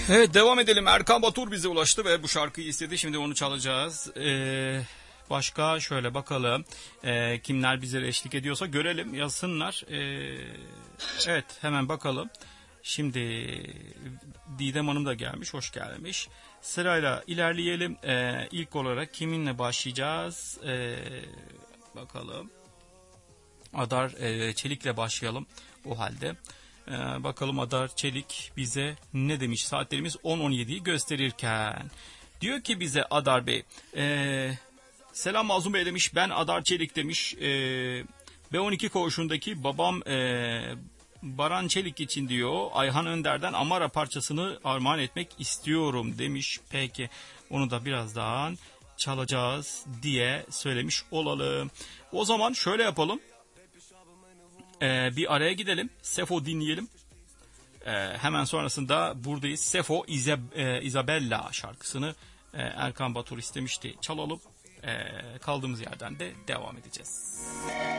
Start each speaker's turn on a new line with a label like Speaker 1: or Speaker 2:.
Speaker 1: Evet, devam edelim. Erkan Batur bize ulaştı ve bu şarkıyı istedi. Şimdi onu çalacağız. Başka şöyle bakalım. Kimler bize eşlik ediyorsa görelim, yazsınlar. Evet, hemen bakalım. Şimdi Didem Hanım da gelmiş, hoş gelmiş. Sırayla ilerleyelim. İlk olarak kiminle başlayacağız? Bakalım. Adar Çelik'le başlayalım o halde. Bakalım Adar Çelik bize ne demiş? Saatlerimiz 10.17'yi gösterirken. Diyor ki bize Adar Bey, selam Mazlum Bey demiş, ben Adar Çelik demiş. B12 koğuşundaki babam Baran Çelik için diyor Ayhan Önder'den Amara parçasını armağan etmek istiyorum demiş. Peki onu da birazdan çalacağız diye söylemiş olalım. O zaman şöyle yapalım. Bir araya gidelim. Sefo dinleyelim. Hemen sonrasında buradayız. Sefo Isabella şarkısını Erkan Batur istemişti. Çalalım. Kaldığımız yerden de devam edeceğiz.